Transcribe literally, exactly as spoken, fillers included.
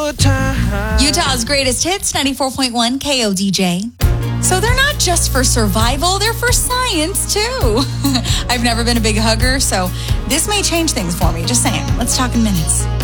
good time. Utah's greatest hits, ninety-four point one K O D J. So they're not just for survival, they're for science too. I've never been a big hugger, so this may change things for me. Just saying. Let's talk in minutes.